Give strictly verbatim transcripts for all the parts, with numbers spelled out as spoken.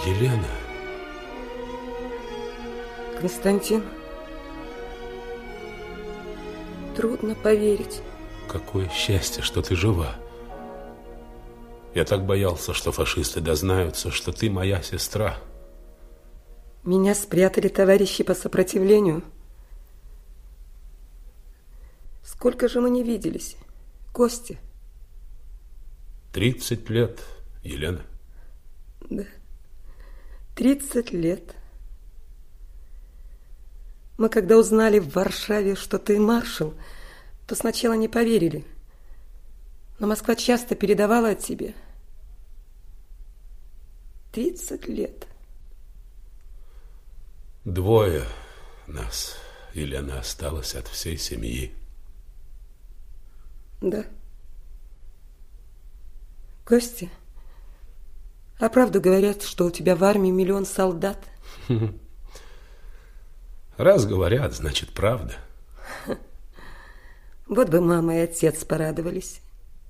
Елена. Константин, трудно поверить. Какое счастье, что ты жива. Я так боялся, что фашисты дознаются, что ты моя сестра. Меня спрятали товарищи по сопротивлению. Сколько же мы не виделись, Костя? Тридцать лет, Елена. Да, тридцать лет. Мы когда узнали в Варшаве, что ты маршал, то сначала не поверили. Но Москва часто передавала о тебе. Тридцать лет. Двое нас, Елена, осталось от всей семьи. Да. Костя, а правду говорят, что у тебя в армии миллион солдат? Раз говорят, значит, правда. Вот бы мама и отец порадовались.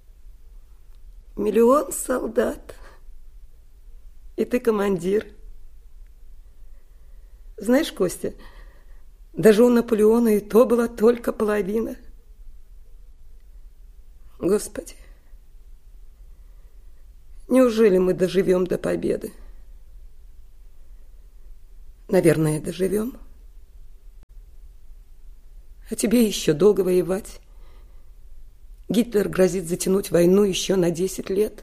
Миллион солдат. И ты командир. Знаешь, Костя, даже у Наполеона и то была только половина. Господи, неужели мы доживем до победы? Наверное, доживем. А тебе еще долго воевать. Гитлер грозит затянуть войну еще на десять лет.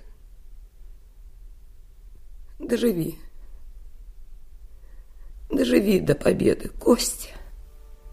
Доживи. Доживи до победы, Костя.